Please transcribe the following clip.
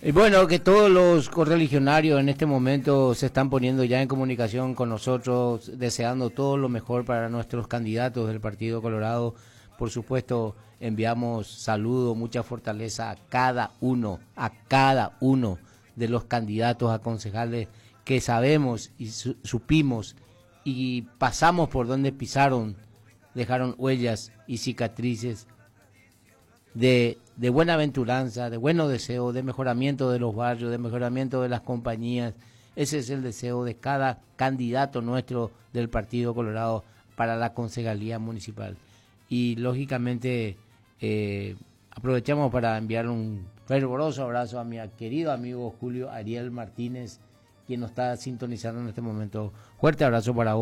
Y bueno, que todos los correligionarios en este momento se están poniendo ya en comunicación con nosotros, deseando todo lo mejor para nuestros candidatos del Partido Colorado. Por supuesto, enviamos saludos, mucha fortaleza a cada uno de los candidatos a concejales que sabemos y supimos y pasamos por donde pisaron, dejaron huellas y cicatrices de buenaventuranza, de buenos deseos, de mejoramiento de los barrios, de mejoramiento de las compañías. Ese es el deseo de cada candidato nuestro del Partido Colorado para la concejalía municipal. Y lógicamente aprovechamos para enviar un fervoroso abrazo a mi querido amigo Julio Ariel Martínez, quien nos está sintonizando en este momento. Fuerte abrazo para vos.